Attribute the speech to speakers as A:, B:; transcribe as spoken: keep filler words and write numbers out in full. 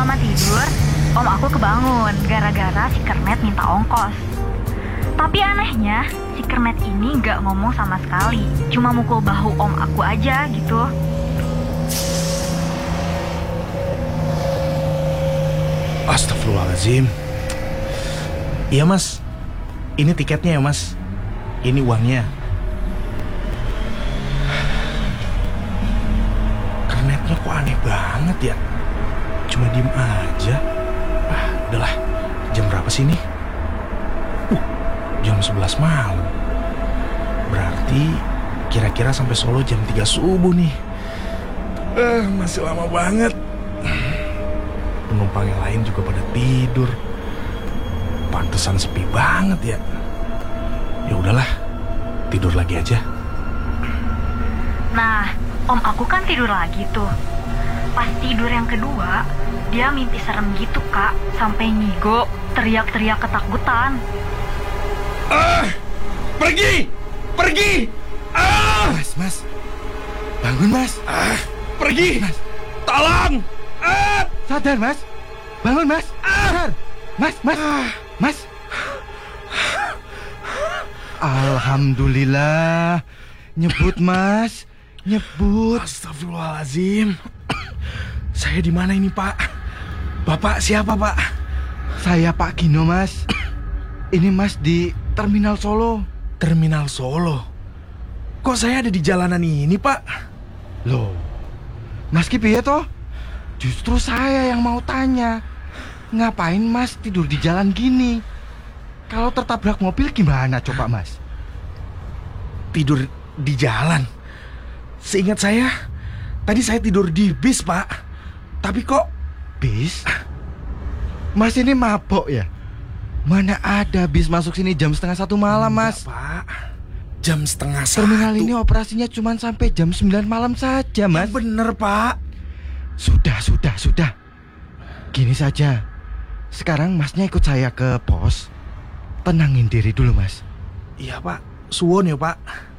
A: Mama tidur, om aku kebangun gara-gara si Kernet minta ongkos. Tapi anehnya, si Kernet ini nggak ngomong sama sekali, cuma mukul bahu om aku aja gitu.
B: Astagfirullahaladzim. Iya mas, ini tiketnya ya mas, ini uangnya. Kernetnya kok aneh banget ya, cuma diem aja. Ah, udahlah, jam berapa sih ini? Uh, jam sebelas malam. Berarti kira-kira sampai Solo jam tiga subuh nih. Eh, masih lama banget. Penumpang yang lain juga pada tidur. Pantesan sepi banget ya. Ya udahlah, tidur lagi aja.
A: Nah, om aku kan tidur lagi tuh. Pas tidur yang kedua, dia mimpi serem gitu kak, sampai ngigo, teriak-teriak ketakutan.
B: Ah, pergi, pergi. Ah,
C: Mas, mas, bangun mas.
B: ah, pergi.
C: Mas,
B: Tolong. Ah,
C: sadar mas, bangun mas. Sadar, mas, mas, mas. Alhamdulillah, nyebut mas, nyebut.
B: Astagfirullahaladzim. Saya di mana ini Pak? Bapak siapa Pak?
C: Saya Pak Gino mas. Ini mas di Terminal Solo.
B: Terminal Solo. Kok saya ada di jalanan ini Pak?
C: Loh, mas ki piye toh? Justru saya yang mau tanya. Ngapain mas tidur di jalan gini? Kalau tertabrak mobil gimana coba mas?
B: Tidur di jalan? Seingat saya, tadi saya tidur di bis Pak. Tapi kok
C: bis? Mas ini mabok ya? Mana ada bis masuk sini jam setengah satu malam mas?
B: Enggak, Pak. Jam setengah satu.
C: Terminal ini operasinya cuma sampai jam sembilan malam saja mas.
B: Yang bener Pak.
C: Sudah, sudah, sudah. Gini saja. Sekarang masnya ikut saya ke pos. Tenangin diri dulu mas.
B: Iya Pak, suwon ya Pak.